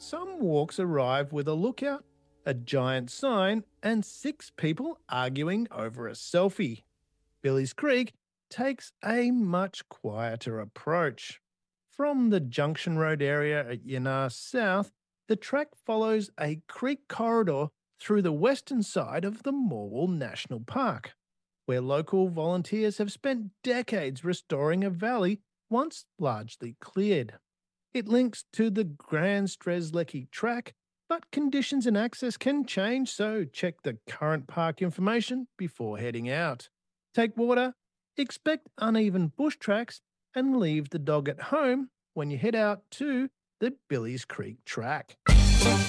Some walks arrive with a lookout, a giant sign, and 6 people arguing over a selfie. Billy's Creek takes a much quieter approach. From the Junction Road area at Yanar South, the track follows a creek corridor through the western side of the Morwell National Park, where local volunteers have spent decades restoring a valley once largely cleared. It links to the Grand Strzelecki track, but conditions and access can change, so check the current park information before heading out. Take water, expect uneven bush tracks, and leave the dog at home when you head out to the Billy's Creek track.